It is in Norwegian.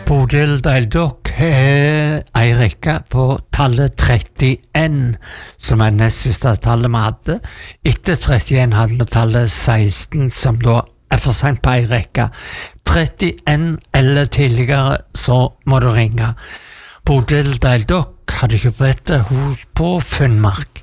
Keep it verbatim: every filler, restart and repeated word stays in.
Bodil Deildok er ei rekke på tallet trettien, som er nest siste tallet vi hadde. Etter trettien hadde vi tallet seksten, som da er for sent på ei rekke. trettien eller tidligere, så må du ringe. Bodil Deildok hadde kjøpt dette hos på Finnmark.